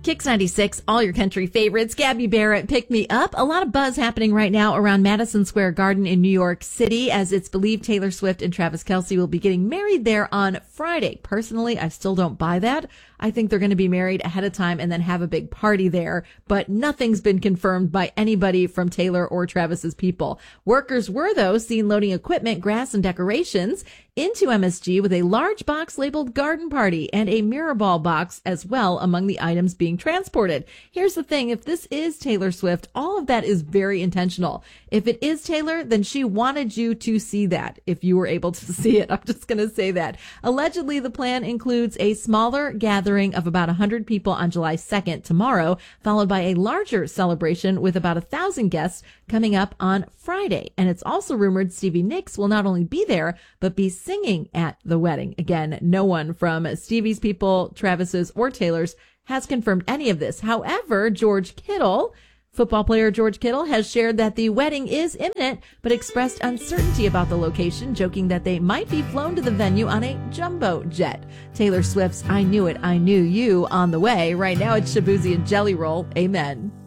Kicks 96, all your country favorites. Gabby Barrett, Pick Me Up. A lot of buzz happening right now around Madison Square Garden in New York City, as it's believed Taylor Swift and Travis Kelce will be getting married there on Friday. Personally, I still don't buy that. I think they're going to be married ahead of time and then have a big party there, but nothing's been confirmed by anybody from Taylor or Travis's people. Workers were, though, seen loading equipment, grass, and decorations into MSG with a large box labeled garden party and a mirror ball box as well among the items being transported. Here's the thing. If this is Taylor Swift, all of that is very intentional. If it is Taylor, then she wanted you to see that if you were able to see it. I'm just going to say that. Allegedly, the plan includes a smaller gathering of about 100 people on July 2nd, tomorrow, followed by a larger celebration with about 1,000 guests coming up on Friday. And it's also rumored Stevie Nicks will not only be there, but be singing at the wedding. Again, no one from Stevie's people, Travis's, or Taylor's has confirmed any of this. However, George Kittle, football player George Kittle, has shared that the wedding is imminent, but expressed uncertainty about the location, joking that they might be flown to the venue on a jumbo jet. Taylor Swift's I Knew It, I Knew You on the way. Right now it's Shabuzi and Jelly Roll. Amen.